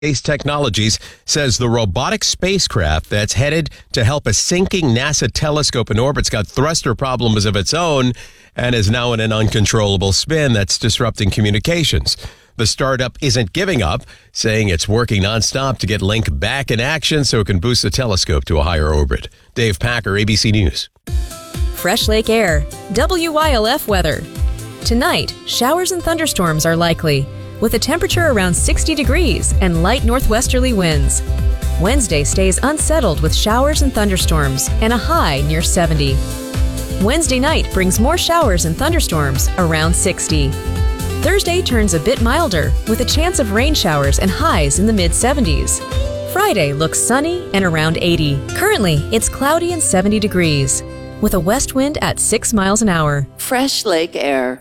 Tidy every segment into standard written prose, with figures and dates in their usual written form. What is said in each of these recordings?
Space Technologies says the robotic spacecraft that's headed to help a sinking NASA telescope in orbit's got thruster problems of its own and is now in an uncontrollable spin that's disrupting communications. The startup isn't giving up, saying it's working nonstop to get Link back in action so it can boost the telescope to a higher orbit. Dave Packer, ABC News. Fresh Lake Air, WYLF weather. Tonight, showers and thunderstorms are likely, with a temperature around 60 degrees and light northwesterly winds. Wednesday stays unsettled with showers and thunderstorms and a high near 70. Wednesday night brings more showers and thunderstorms around 60. Thursday turns a bit milder with a chance of rain showers and highs in the mid-70s. Friday looks sunny and around 80. Currently, it's cloudy and 70 degrees, with a west wind at 6 miles an hour. Fresh Lake Air,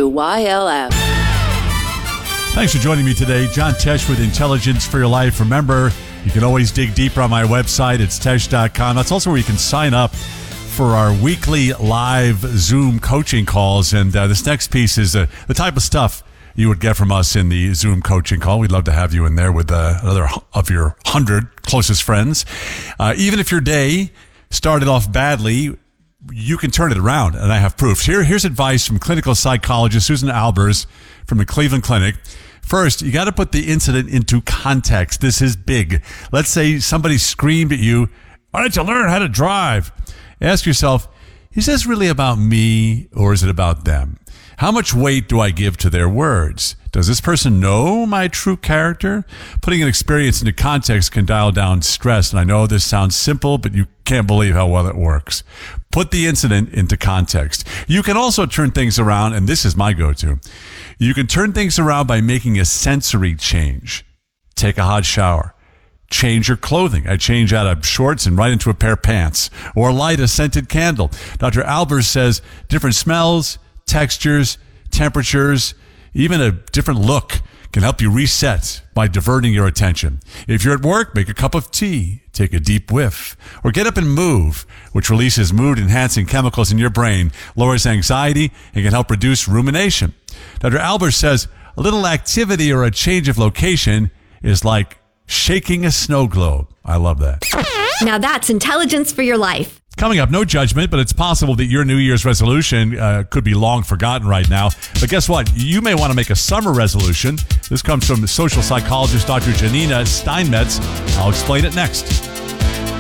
WYLF. Thanks for joining me today. John Tesh with Intelligence for Your Life. Remember, you can always dig deeper on my website. It's tesh.com. That's also where you can sign up for our weekly live Zoom coaching calls. And this next piece is the type of stuff you would get from us in the Zoom coaching call. We'd love to have you in there with another of your 100 closest friends. Even if your day started off badly, you can turn it around, and I have proof. Here's advice from clinical psychologist Susan Albers from the Cleveland Clinic. First, you got to put the incident into context. This is big. Let's say somebody screamed at you, "Why don't you learn how to drive?" Ask yourself, is this really about me or is it about them? How much weight do I give to their words? Does this person know my true character? Putting an experience into context can dial down stress. And I know this sounds simple, but you can't believe how well it works. Put the incident into context. You can also turn things around, and this is my go-to. You can turn things around by making a sensory change. Take a hot shower. Change your clothing. I change out of shorts and right into a pair of pants. Or light a scented candle. Dr. Albers says different smells, textures, temperatures, even a different look can help you reset by diverting your attention. If you're at work, make a cup of tea, take a deep whiff, or get up and move, which releases mood-enhancing chemicals in your brain, lowers anxiety, and can help reduce rumination. Dr. Albers says a little activity or a change of location is like shaking a snow globe. I love that. Now that's Intelligence for Your Life. Coming up, no judgment, but it's possible that your New Year's resolution could be long forgotten right now. But guess what? You may want to make a summer resolution. This comes from social psychologist Dr. Janina Steinmetz. I'll explain it next.